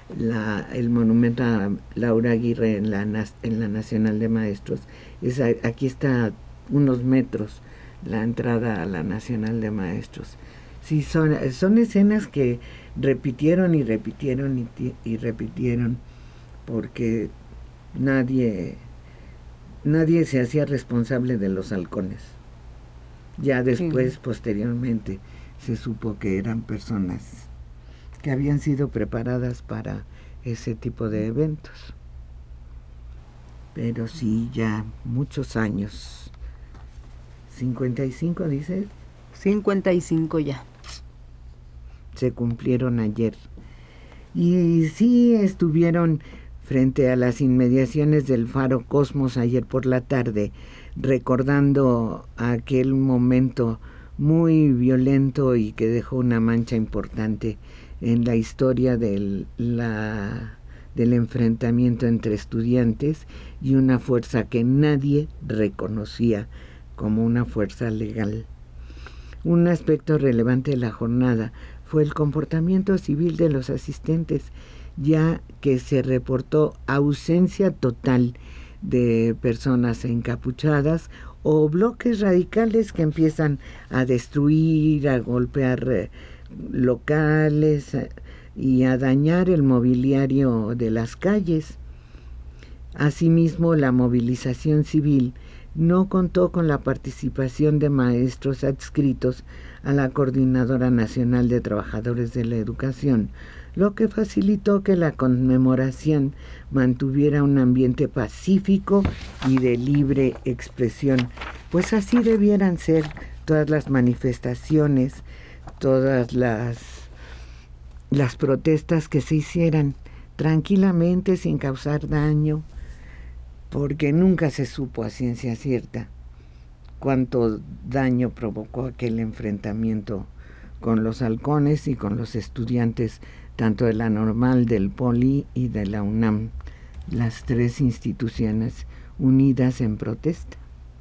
el monumento a Laura Aguirre en la Nacional de Maestros. Aquí está unos metros la entrada a la Nacional de Maestros. Sí, son escenas que repitieron y repitieron y repitieron, porque nadie se hacía responsable de los halcones. Ya después, posteriormente, se supo que eran personas que habían sido preparadas para ese tipo de eventos. Pero sí, ya muchos años. 55, dices. 55 ya. Se cumplieron ayer. Y sí estuvieron frente a las inmediaciones del Faro Cosmos ayer por la tarde, recordando aquel momento muy violento y que dejó una mancha importante en la historia del enfrentamiento entre estudiantes y una fuerza que nadie reconocía como una fuerza legal. Un aspecto relevante de la jornada fue el comportamiento civil de los asistentes, ya que se reportó ausencia total de personas encapuchadas o bloques radicales que empiezan a destruir, a golpear locales y a dañar el mobiliario de las calles. Asimismo, la movilización civil no contó con la participación de maestros adscritos a la Coordinadora Nacional de Trabajadores de la Educación, lo que facilitó que la conmemoración mantuviera un ambiente pacífico y de libre expresión. Pues así debieran ser todas las manifestaciones, todas las protestas que se hicieran tranquilamente, sin causar daño, porque nunca se supo a ciencia cierta cuánto daño provocó aquel enfrentamiento con los halcones y con los estudiantes tanto de la Normal, del Poli y de la UNAM, las tres instituciones unidas en protesta.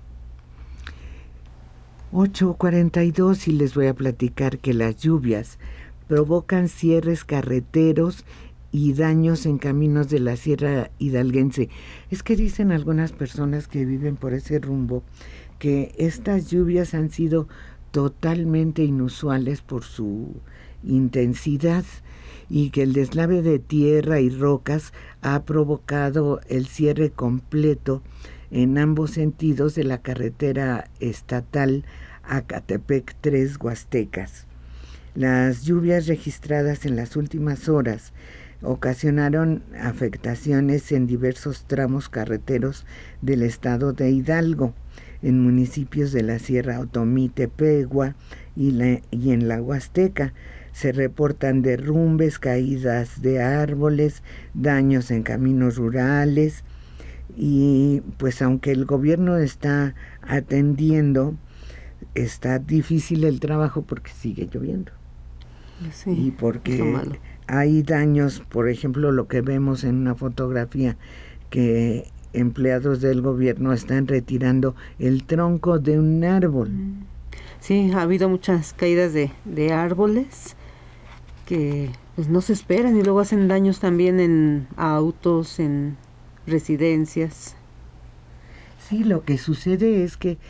8:42 y les voy a platicar que las lluvias provocan cierres carreteros y daños en caminos de la Sierra Hidalguense. Es que dicen algunas personas que viven por ese rumbo que estas lluvias han sido totalmente inusuales por su intensidad y que el deslave de tierra y rocas ha provocado el cierre completo en ambos sentidos de la carretera estatal Acatepec 3 Huastecas. Las lluvias registradas en las últimas horas ocasionaron afectaciones en diversos tramos carreteros del estado de Hidalgo, en municipios de la Sierra Otomí, Tepehua y en la Huasteca. Se reportan derrumbes, caídas de árboles, daños en caminos rurales y pues aunque el gobierno está atendiendo, está difícil el trabajo porque sigue lloviendo. Sí, y porque hay daños, por ejemplo, lo que vemos en una fotografía, que empleados del gobierno están retirando el tronco de un árbol. Sí, ha habido muchas caídas de árboles que pues no se esperan y luego hacen daños también en autos, en residencias. Sí, lo que sucede es que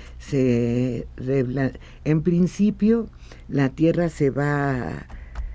en principio la tierra se va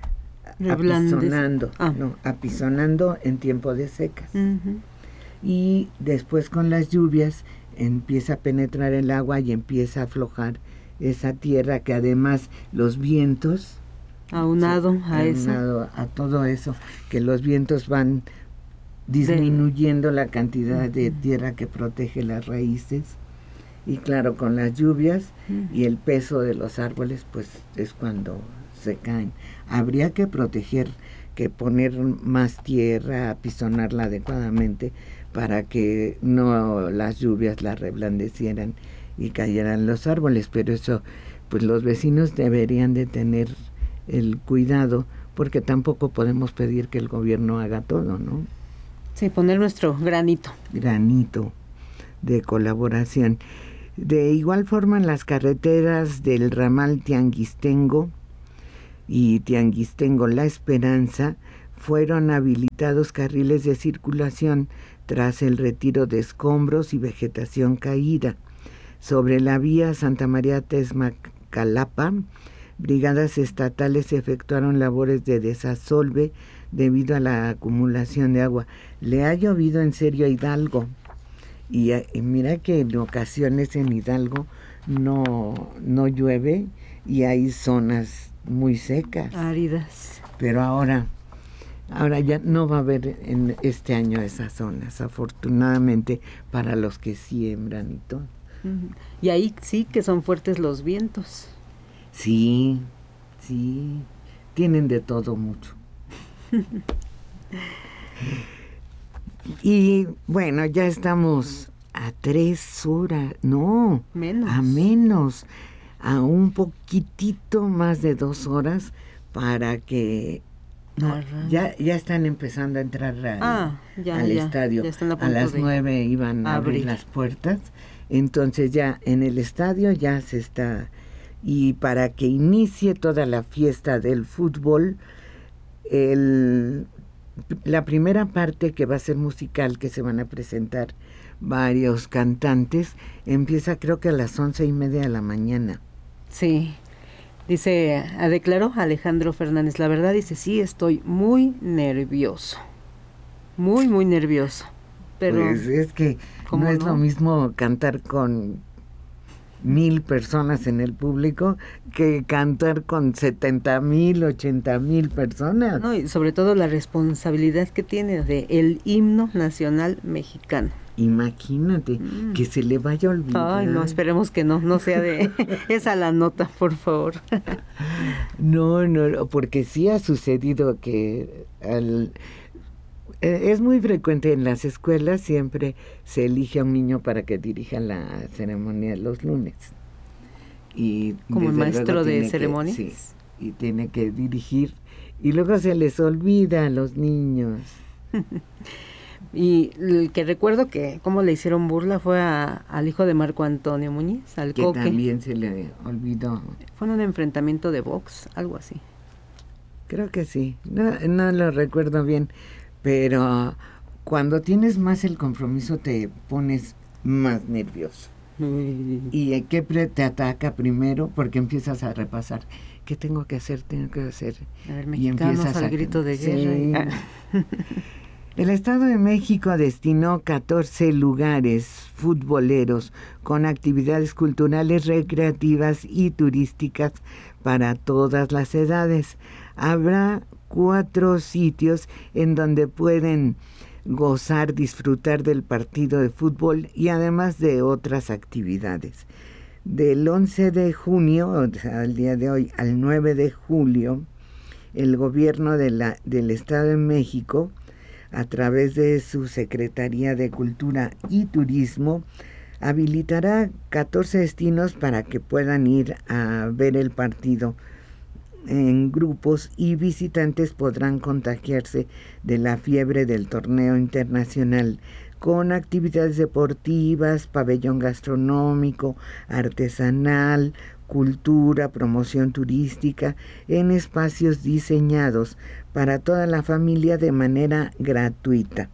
apisonando en tiempo de secas. Uh-huh. Y después con las lluvias empieza a penetrar el agua y empieza a aflojar esa tierra, que además los vientos, aunado a todo eso, que los vientos van disminuyendo la cantidad de tierra que protege las raíces, y claro, con las lluvias y el peso de los árboles, pues es cuando se caen. Habría que proteger, que poner más tierra, apisonarla adecuadamente para que no las lluvias la reblandecieran y cayeran los árboles, pero eso pues los vecinos deberían de tener el cuidado, porque tampoco podemos pedir que el gobierno haga todo, ¿no? Sí, poner nuestro granito de colaboración. De igual forma, en las carreteras del ramal Tianguistengo y Tianguistengo La Esperanza fueron habilitados carriles de circulación tras el retiro de escombros y vegetación caída. Sobre la vía Santa María Texmacalapa, brigadas estatales efectuaron labores de desasolve debido a la acumulación de agua. Le ha llovido en serio a Hidalgo. Y mira que en ocasiones en Hidalgo no llueve y hay zonas muy secas. Áridas. Pero ahora ya no va a haber en este año esas zonas, afortunadamente para los que siembran y todo. Y ahí sí que son fuertes los vientos. Sí, tienen de todo mucho. Y bueno, ya estamos a 3 horas, no, menos. A un poquitito más de 2 horas para que ya están empezando a entrar al estadio. Ya están a las 9 iban a abrir las puertas, entonces ya en el estadio ya se está, y para que inicie toda la fiesta del fútbol, la primera parte, que va a ser musical, que se van a presentar varios cantantes, empieza creo que a las 11:30 de la mañana. Sí, dice, declaró Alejandro Fernández, la verdad, dice, sí, estoy muy nervioso, muy nervioso, pero pues es que no es lo mismo cantar con 1,000 personas en el público que cantar con 70,000, 80,000 personas. No, y sobre todo la responsabilidad que tiene de el himno nacional mexicano. Imagínate que se le vaya a olvidar. Ay, no, esperemos que no sea de esa la nota, por favor. No, porque sí ha sucedido que es muy frecuente en las escuelas, siempre se elige a un niño para que dirija la ceremonia los lunes. Y como el maestro de ceremonias. Sí, y tiene que dirigir, y luego se les olvida a los niños. Y el que recuerdo que cómo le hicieron burla fue al hijo de Marco Antonio Muñiz, al que Coque. También se le olvidó. Fue en un enfrentamiento de box, algo así. Creo que sí, no lo recuerdo bien, pero cuando tienes más el compromiso te pones más nervioso. Y ¿qué te ataca primero? Porque empiezas a repasar. ¿Qué tengo que hacer? A ver, mexicanos al grito de guerra. Sí. El Estado de México destinó 14 lugares futboleros con actividades culturales, recreativas y turísticas para todas las edades. Habrá 4 sitios en donde pueden gozar, disfrutar del partido de fútbol y además de otras actividades. Del 11 de junio, o sea, al día de hoy, al 9 de julio, el gobierno del Estado de México, a través de su Secretaría de Cultura y Turismo, habilitará 14 destinos para que puedan ir a ver el partido en grupos, y visitantes podrán contagiarse de la fiebre del torneo internacional con actividades deportivas, pabellón gastronómico, artesanal, cultura, promoción turística en espacios diseñados para toda la familia de manera gratuita.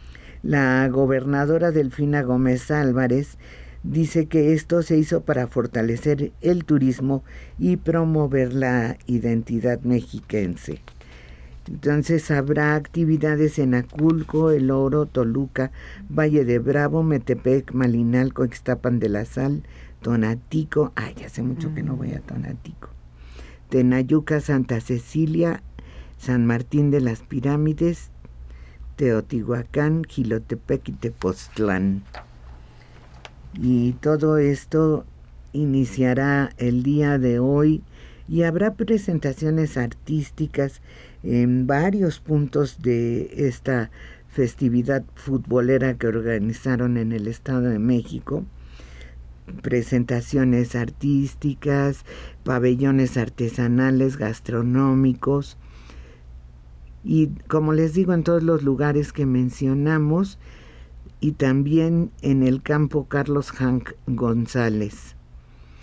La gobernadora Delfina Gómez Álvarez dice que esto se hizo para fortalecer el turismo y promover la identidad mexiquense. Entonces habrá actividades en Aculco, El Oro, Toluca, Valle de Bravo, Metepec, Malinalco, Ixtapan de la Sal, Tonatico, hace mucho que no voy a Tonatico, Tenayuca, Santa Cecilia, San Martín de las Pirámides, Teotihuacán, Jilotepec y Tepoztlán. Y todo esto iniciará el día de hoy y habrá presentaciones artísticas en varios puntos de esta festividad futbolera que organizaron en el Estado de México. Presentaciones artísticas, pabellones artesanales, gastronómicos, y como les digo, en todos los lugares que mencionamos, y también en el campo Carlos Hank González.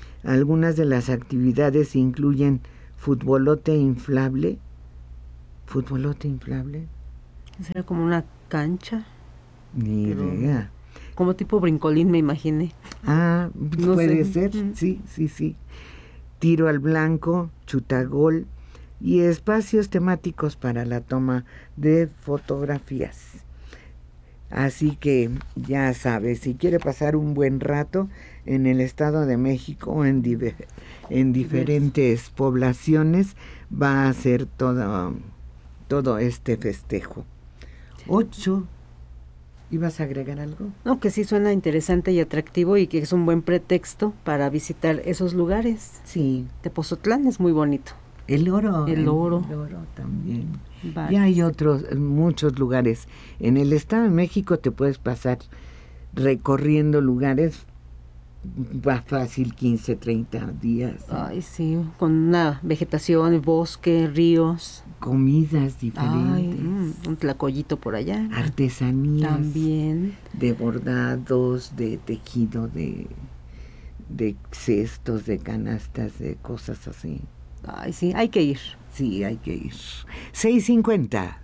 Algunas de las actividades incluyen futbolote inflable, ¿Futbolote inflable? ¿Será como una cancha? Ni Pero- idea. Como tipo brincolín, me imaginé. Ah, No puede sé. ser, sí. Tiro al blanco, chutagol y espacios temáticos para la toma de fotografías. Así que ya sabes, si quiere pasar un buen rato en el Estado de México o en diferentes poblaciones, va a ser todo este festejo. 8. ¿Ibas a agregar algo? No, que sí suena interesante y atractivo y que es un buen pretexto para visitar esos lugares. Sí, Tepozotlán es muy bonito. el oro. El oro. El oro también. Vale. Ya hay muchos lugares. En el Estado de México te puedes pasar recorriendo lugares, va fácil 15, 30 días. Ay, sí, con una vegetación, bosque, ríos. Comidas diferentes. Ay, un tlacoyito por allá. Artesanías. También. De bordados, de tejido, de cestos, de canastas, de cosas así. Ay, sí, hay que ir. Sí, hay que ir. 6:50.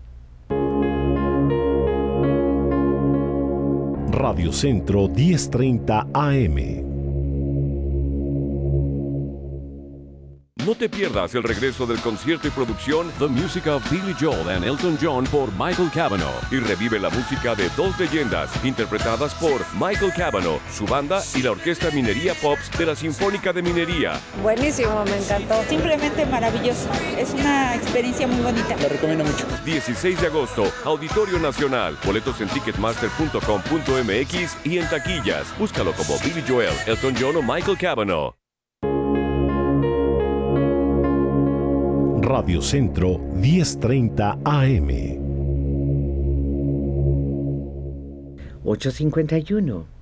Radio Centro 1030 AM. No te pierdas el regreso del concierto y producción The Music of Billy Joel and Elton John por Michael Cavanaugh y revive la música de dos leyendas interpretadas por Michael Cavanaugh, su banda y la Orquesta Minería Pops de la Sinfónica de Minería. Buenísimo, me encantó. Simplemente maravilloso. Es una experiencia muy bonita. Lo recomiendo mucho. 16 de agosto, Auditorio Nacional. Boletos en ticketmaster.com.mx y en taquillas. Búscalo como Billy Joel, Elton John o Michael Cavanaugh. Radio Centro 1030 AM. 8:51.